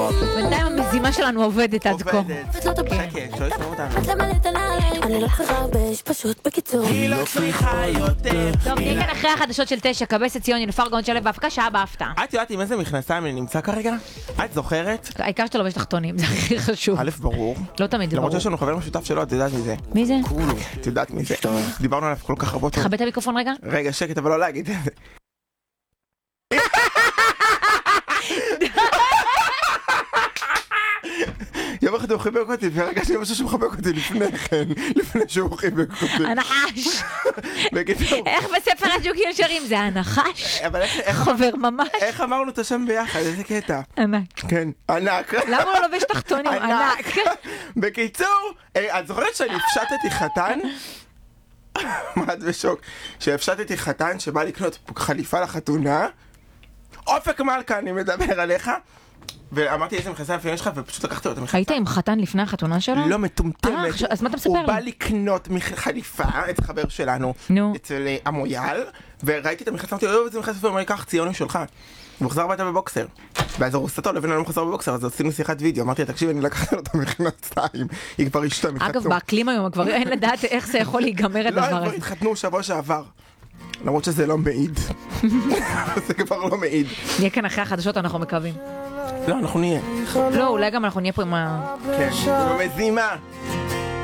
בינתיים המזימה שלנו עובדת עד כה. שקט, שלא ישמעו אותנו. אני לא צריכה הרבה, פשוט בקיצור. היא לא צריכה יותר. טוב, נהיה כאן אחרי החדשות של 9, קבסת ציון, ינופר גאון שלו בהפקה, שעה בהפתעה. את יודעת עם איזה מכנסיים אני נמצא כרגע? את זוכרת? העיקר שאתה לובש תחתונים, זה הכי חשוב. א' ברור. לא תמיד זה ברור. למרות שיש לנו חבר משותף שלו, את יודעת מי זה. מי זה? כולו, את יודעת מי זה. דיברנו עליו כל כך הרבה. תכבד את המיקרופון רגע. רגע, שקט, אבל לא להגיד את זה. יום אחד הוא חיבק אותי, והרגשתי משהו שהוא מחבק אותי לפני כן, לפני שהוא חיבק אותי. הנחש. בקיצור. איך בספר הג'וקים שרים? זה הנחש? אבל חובר ממש. איך אמרנו את השם ביחד? איזה קטע? ענק. כן, ענק. למה הוא לא לובש תחתונים? ענק. בקיצור, את זוכרת שאני הפשטתי חתן? מה את בשוק? שהפשטתי חתן שבא לקנות חליפה לחתונה? אופק מלכה, אני מדבר עליך. ואמרתי איזה מכנסיים יפים יש לך, ופשוט לקחתי לו את המכנסיים. היית עם חתן לפני החתונה שלו? לא, מטומטמת. אז מה אתה מספר לי? הוא בא לקנות חליפה, את חבר שלנו, אצל המויאל, וראיתי את המכנסיים, אמרתי לו, איזה מכנסיים יפים, אמר לי, קח ציוני שלך. הוא חזר הביתה בבוקסר. ואז ארוסתו לבין אני לא חזר בבוקסר, אז עשינו שיחת וידאו, אמרתי, תקשיב, אני לקחתי לו את המכנסיים, היא כבר אשתה מחתנו. אגב, באקלים היום כבר אין לדעת איך זה יכול להיגמר הדבר הזה. לא, הם כבר התחתנו שבוע שעבר. למרות שזה לא מעיד. זה כבר לא מעיד. נהיה כאן אחרי החדשות, אנחנו מקווים. לא, אנחנו נהיה. לא, אולי גם אנחנו נהיה פה עם ה... כן, עם המזימה.